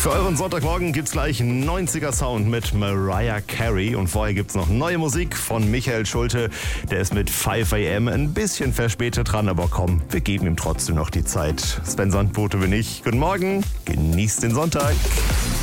Für euren Sonntagmorgen gibt's gleich 90er Sound mit Mariah Carey und vorher gibt's noch neue Musik von Michael Schulte. Der ist mit 5 AM ein bisschen verspätet dran, aber komm, wir geben ihm trotzdem noch die Zeit. Sven Sandbote bin ich. Guten Morgen, genießt den Sonntag.